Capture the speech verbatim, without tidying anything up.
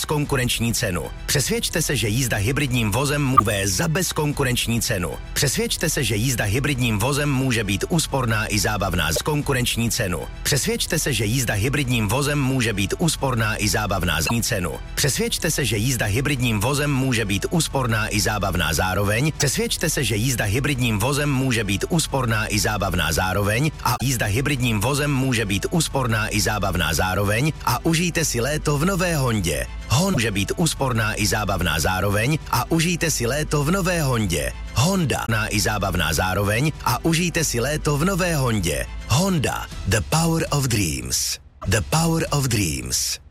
bezkonkurenční cenu. Přesvědčte se, že jízda hybridním vozem může za bezkonkurenční cenu. Přesvědčte se, že jízda hybridním vozem může být úsporná i zábavná z konkurenční cenu. Přesvědčte se, že jízda hybridním vozem může být úsporná i zábavná za cenu. Přesvědčte se, že jízda hybridním vozem může být úsporná i zábavná zároveň. Přesvědčte se, že jízda hybridním vozem může být úsporná i zábavná zároveň a jízda hybridním vozem může být úsporná i zábavná zároveň a užijte si léto v nové Hondě. Honda může být úsporná i zábavná zároveň a užijte si léto v nové Hondě. Honda na i zábavná zároveň a užijte si léto v nové Hondě. Honda, the power of dreams. The power of dreams.